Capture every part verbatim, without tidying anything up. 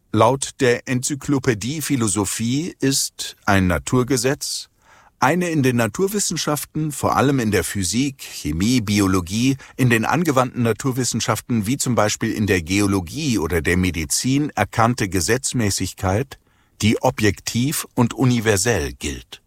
Laut der Enzyklopädie Philosophie ist ein Naturgesetz eine in den Naturwissenschaften, vor allem in der Physik, Chemie, Biologie, in den angewandten Naturwissenschaften wie zum Beispiel in der Geologie oder der Medizin erkannte Gesetzmäßigkeit, die objektiv und universell gilt.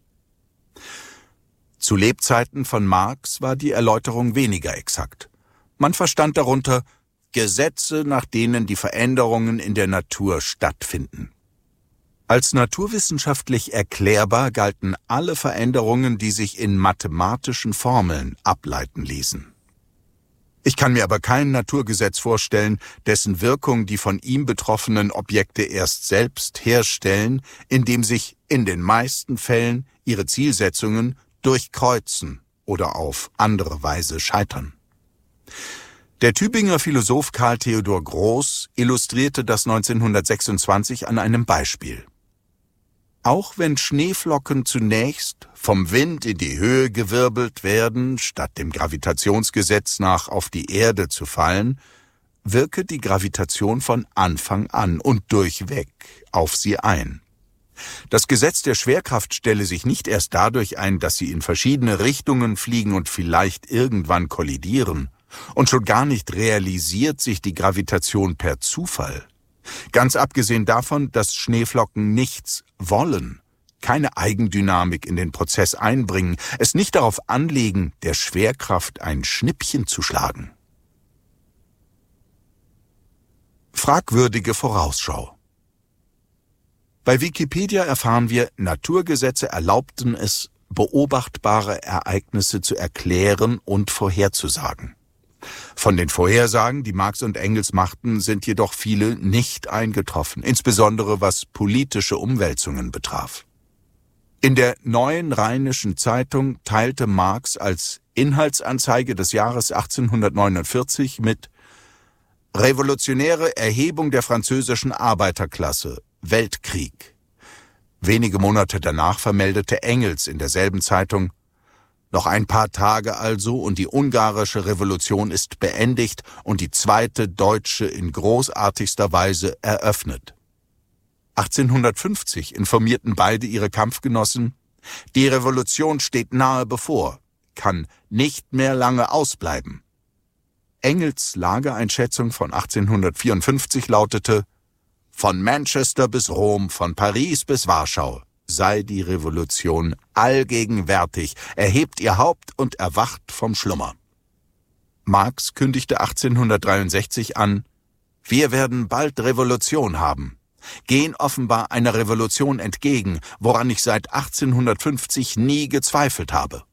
Zu Lebzeiten von Marx war die Erläuterung weniger exakt. Man verstand darunter Gesetze, nach denen die Veränderungen in der Natur stattfinden. Als naturwissenschaftlich erklärbar galten alle Veränderungen, die sich in mathematischen Formeln ableiten ließen. Ich kann mir aber kein Naturgesetz vorstellen, dessen Wirkung die von ihm betroffenen Objekte erst selbst herstellen, indem sich in den meisten Fällen ihre Zielsetzungen durchkreuzen oder auf andere Weise scheitern. Der Tübinger Philosoph Karl Theodor Groß illustrierte das neunzehnhundertsechsundzwanzig an einem Beispiel. Auch wenn Schneeflocken zunächst vom Wind in die Höhe gewirbelt werden, statt dem Gravitationsgesetz nach auf die Erde zu fallen, wirke die Gravitation von Anfang an und durchweg auf sie ein. Das Gesetz der Schwerkraft stelle sich nicht erst dadurch ein, dass sie in verschiedene Richtungen fliegen und vielleicht irgendwann kollidieren. Und schon gar nicht realisiert sich die Gravitation per Zufall. Ganz abgesehen davon, dass Schneeflocken nichts wollen, keine Eigendynamik in den Prozess einbringen, es nicht darauf anlegen, der Schwerkraft ein Schnippchen zu schlagen. Fragwürdige Vorausschau. Bei Wikipedia erfahren wir, Naturgesetze erlaubten es, beobachtbare Ereignisse zu erklären und vorherzusagen. Von den Vorhersagen, die Marx und Engels machten, sind jedoch viele nicht eingetroffen, insbesondere was politische Umwälzungen betraf. In der Neuen Rheinischen Zeitung teilte Marx als Inhaltsanzeige des Jahres achtzehnhundertneunundvierzig mit Revolutionäre Erhebung der französischen Arbeiterklasse, Weltkrieg. Wenige Monate danach vermeldete Engels in derselben Zeitung: Noch ein paar Tage also und die ungarische Revolution ist beendigt und die zweite deutsche in großartigster Weise eröffnet. achtzehnhundertfünfzig informierten beide ihre Kampfgenossen: Die Revolution steht nahe bevor, kann nicht mehr lange ausbleiben. Engels Lageeinschätzung von achtzehnhundertvierundfünfzig lautete: Von Manchester bis Rom, von Paris bis Warschau sei die Revolution allgegenwärtig, erhebt ihr Haupt und erwacht vom Schlummer. Marx kündigte achtzehnhundertdreiundsechzig an: Wir werden bald Revolution haben, gehen offenbar einer Revolution entgegen, woran ich seit achtzehnhundertfünfzig nie gezweifelt habe.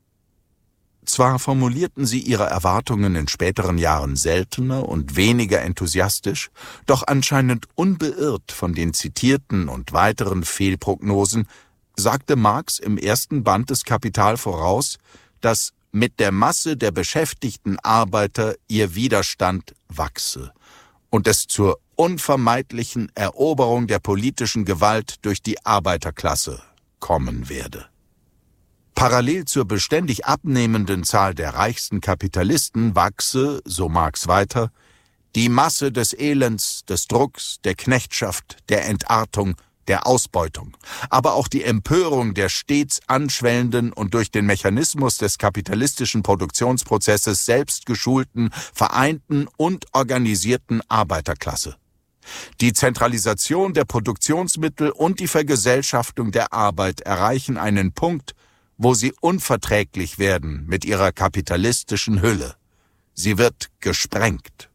Zwar formulierten sie ihre Erwartungen in späteren Jahren seltener und weniger enthusiastisch, doch anscheinend unbeirrt von den zitierten und weiteren Fehlprognosen, sagte Marx im ersten Band des Kapital voraus, dass mit der Masse der beschäftigten Arbeiter ihr Widerstand wachse und es zur unvermeidlichen Eroberung der politischen Gewalt durch die Arbeiterklasse kommen werde. Parallel zur beständig abnehmenden Zahl der reichsten Kapitalisten wachse, so Marx weiter, die Masse des Elends, des Drucks, der Knechtschaft, der Entartung, der Ausbeutung, aber auch die Empörung der stets anschwellenden und durch den Mechanismus des kapitalistischen Produktionsprozesses selbst geschulten, vereinten und organisierten Arbeiterklasse. Die Zentralisation der Produktionsmittel und die Vergesellschaftung der Arbeit erreichen einen Punkt, wo sie unverträglich werden mit ihrer kapitalistischen Hülle. Sie wird gesprengt.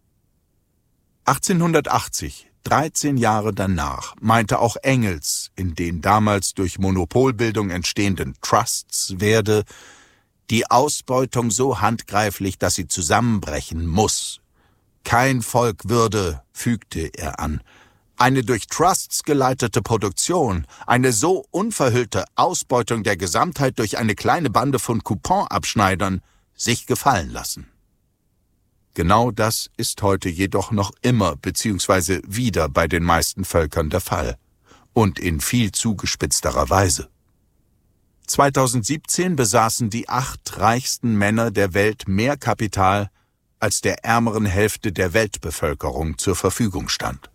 achtzehnhundertachtzig, dreizehn Jahre danach, meinte auch Engels, in den damals durch Monopolbildung entstehenden Trusts werde die Ausbeutung so handgreiflich, dass sie zusammenbrechen muss. Kein Volk würde, fügte er an, eine durch Trusts geleitete Produktion, eine so unverhüllte Ausbeutung der Gesamtheit durch eine kleine Bande von Couponabschneidern sich gefallen lassen. Genau das ist heute jedoch noch immer bzw. wieder bei den meisten Völkern der Fall und in viel zugespitzterer Weise. zweitausendsiebzehn besaßen die acht reichsten Männer der Welt mehr Kapital, als der ärmeren Hälfte der Weltbevölkerung zur Verfügung stand.